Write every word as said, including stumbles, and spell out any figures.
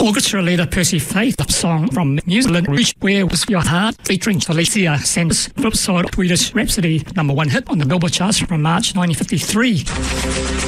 Orchestra leader Percy Faith, a song from New Zealand, Reach Where Was Your Heart, featuring Alicia Sanders, flip side Swedish Rhapsody, number one hit on the Billboard charts from March nineteen fifty-three.